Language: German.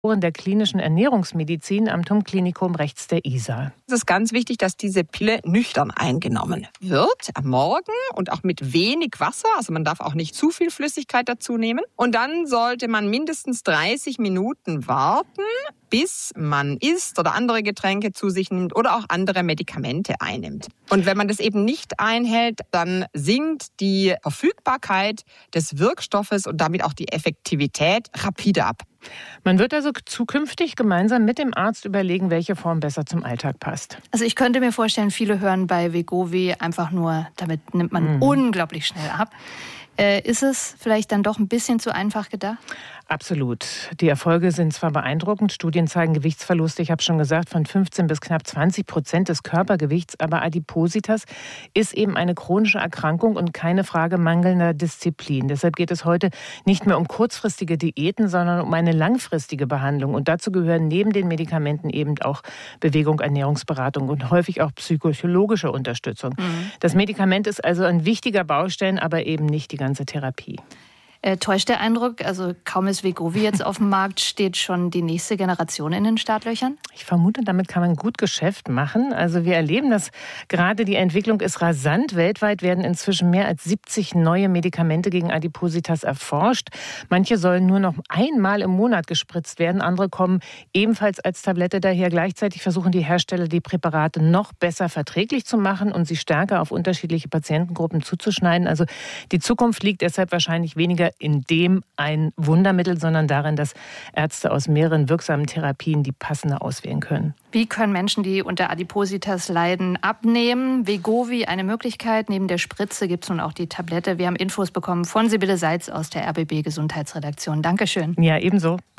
der klinischen Ernährungsmedizin am TUM-Klinikum rechts der Isar. Es ist ganz wichtig, dass diese Pille nüchtern eingenommen wird am Morgen und auch mit wenig Wasser. Also man darf auch nicht zu viel Flüssigkeit dazu nehmen. Und dann sollte man mindestens 30 Minuten warten, bis man isst oder andere Getränke zu sich nimmt oder auch andere Medikamente einnimmt. Und wenn man das eben nicht einhält, dann sinkt die Verfügbarkeit des Wirkstoffes und damit auch die Effektivität rapide ab. Man wird also zukünftig gemeinsam mit dem Arzt überlegen, welche Form besser zum Alltag passt. Also ich könnte mir vorstellen, viele hören bei Wegovy einfach nur, damit nimmt man unglaublich schnell ab. Ist es vielleicht dann doch ein bisschen zu einfach gedacht? Absolut. Die Erfolge sind zwar beeindruckend, Studien zeigen Gewichtsverluste, ich habe schon gesagt, von 15 bis knapp 20% des Körpergewichts, aber Adipositas ist eben eine chronische Erkrankung und keine Frage mangelnder Disziplin. Deshalb geht es heute nicht mehr um kurzfristige Diäten, sondern um eine langfristige Behandlung. Und dazu gehören neben den Medikamenten eben auch Bewegung, Ernährungsberatung und häufig auch psychologische Unterstützung. Das Medikament ist also ein wichtiger Baustein, aber eben nicht die ganze Therapie. Täuscht der Eindruck, also kaum ist Wegovy jetzt auf dem Markt, steht schon die nächste Generation in den Startlöchern? Ich vermute, damit kann man gut Geschäft machen. Also wir erleben das gerade, die Entwicklung ist rasant. Weltweit werden inzwischen mehr als 70 neue Medikamente gegen Adipositas erforscht. Manche sollen nur noch einmal im Monat gespritzt werden, andere kommen ebenfalls als Tablette daher. Gleichzeitig versuchen die Hersteller, die Präparate noch besser verträglich zu machen und sie stärker auf unterschiedliche Patientengruppen zuzuschneiden. Also die Zukunft liegt deshalb wahrscheinlich weniger in dem ein Wundermittel, sondern darin, dass Ärzte aus mehreren wirksamen Therapien die passende auswählen können. Wie können Menschen, die unter Adipositas leiden, abnehmen? Wegovy eine Möglichkeit. Neben der Spritze gibt es nun auch die Tablette. Wir haben Infos bekommen von Sibylle Seitz aus der RBB Gesundheitsredaktion. Dankeschön. Ja, ebenso.